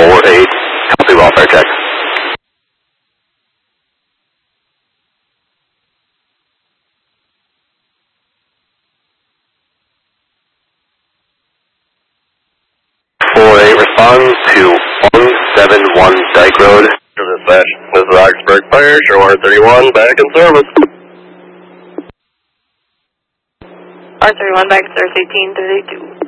48, complete welfare check. Respond to 171 Dyke Road. Dispatch with Roxburgh Fire, Shore 31, back in service. R31 back, service 1832.